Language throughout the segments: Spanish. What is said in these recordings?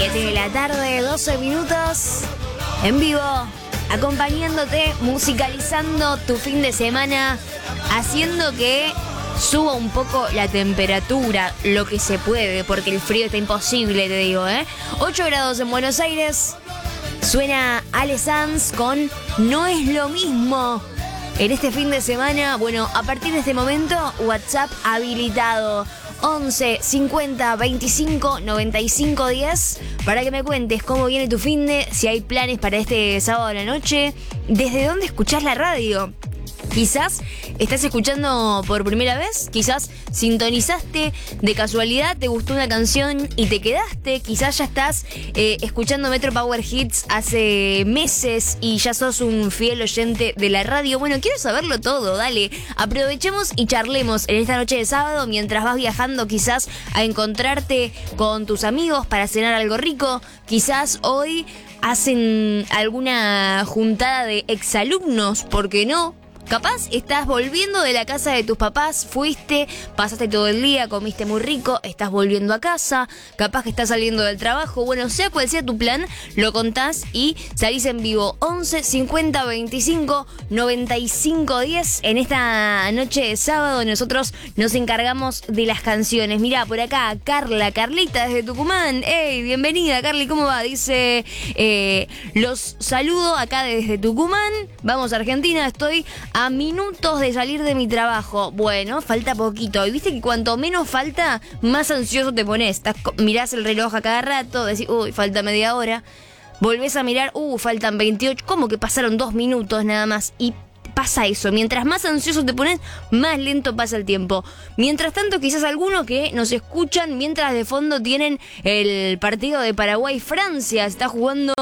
7 de la tarde, 12 minutos, en vivo, acompañándote, musicalizando tu fin de semana, haciendo que suba un poco la temperatura, lo que se puede, porque el frío está imposible, te digo, 8 grados en Buenos Aires, suena Ale Sanz con No es lo mismo. En este fin de semana, bueno, a partir de este momento, WhatsApp habilitado. 11 50 25 95 10 para que me cuentes cómo viene tu finde, si hay planes para este sábado a la noche, desde dónde escuchás la radio. Quizás estás escuchando por primera vez, quizás sintonizaste de casualidad, te gustó una canción y te quedaste, quizás ya estás escuchando Metro Power Hits hace meses y ya sos un fiel oyente de la radio. Bueno, quiero saberlo todo, dale, aprovechemos y charlemos en esta noche de sábado mientras vas viajando quizás a encontrarte con tus amigos para cenar algo rico, quizás hoy hacen alguna juntada de exalumnos, ¿por qué no? Capaz estás volviendo de la casa de tus papás, fuiste, pasaste todo el día, comiste muy rico, estás volviendo a casa, capaz que estás saliendo del trabajo, bueno, sea cual sea tu plan, lo contás y salís en vivo 11 50 25 95 10. En esta noche de sábado nosotros nos encargamos de las canciones. Mirá, por acá, Carlita desde Tucumán. ¡Ey, bienvenida, Carly! ¿Cómo va? Dice, los saludo acá desde Tucumán, vamos a Argentina, estoy a minutos de salir de mi trabajo. Bueno, falta poquito. Y viste que cuanto menos falta, más ansioso te pones. Mirás el reloj a cada rato, decís, uy, falta media hora. Volvés a mirar, faltan 28. ¿Cómo que pasaron 2 minutos nada más? Y pasa eso. Mientras más ansioso te pones, más lento pasa el tiempo. Mientras tanto, quizás algunos que nos escuchan mientras de fondo tienen el partido de Paraguay-Francia. Se está jugando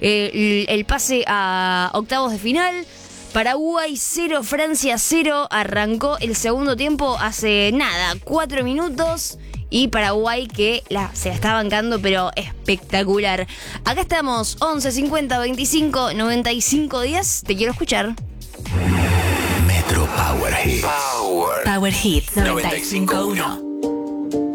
el pase a octavos de final. Paraguay 0, Francia 0, arrancó el segundo tiempo hace nada, 4 minutos y Paraguay que se la está bancando pero espectacular. Acá estamos, 11 50 25 95 10, te quiero escuchar. Metro Power Hits. Power Hits 95.1.